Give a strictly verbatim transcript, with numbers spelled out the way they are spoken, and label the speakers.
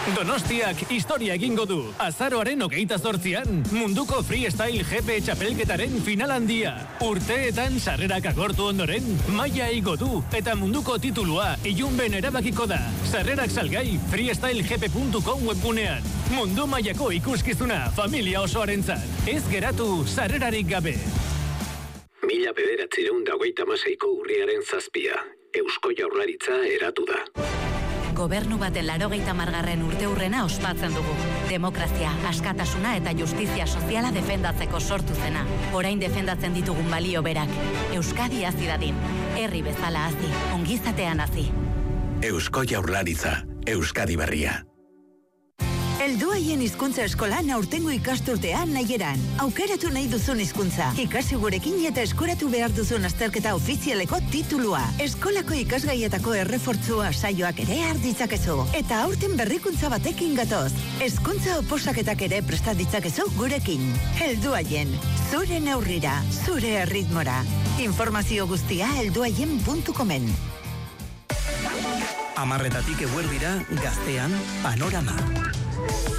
Speaker 1: Donostiak historia egingo du. Azaroaren hogeita zortzian, munduko freestyle G P txapelketaren final handia. Urteetan sarrerak agortu ondoren, maila igo du eta munduko titulua ilunben erabakiko da. Sarrerak salgai freestyle g p puntu com webgunean. Mundu mailako ikuskizuna familia osoarentzat. Ez geratu sarrerarik gabe.
Speaker 2: Mila bederatziehun eta hogeita hamaseiko urriaren zazpia. Eusko Jaurlaritza eratu da.
Speaker 3: Gobernu baten laurogeita hamargarren urteurrena ospatzen dugu. Demokrazia, askatasuna eta justizia soziala defendatzeko sortu zena. Orain defendatzen ditugun balio berak. Euskadi hazi dadin. Herri bezala hazi, ongizatean hazi.
Speaker 2: Eusko Jaurlaritza, Euskadi berria.
Speaker 4: Helduaien hizkuntza eskolan aurtengo ikasturtean nahieran. Aukeratu nahi duzun hizkuntza. Ikasi gurekin eta eskuratu behar duzun azterketa ofizialeko titulua. Eskolako ikasgaietako errefortzua saioak ere har ditzakezu. Eta aurten berrikuntza batekin gatoz. Hezkuntza oposaketak ere presta ditzakezu gurekin. Helduaien, zure neurrira, zure erritmora. Informazio guztia helduaien puntu comen.
Speaker 5: Amarretatik eguerdira, Gaztean, Panorama.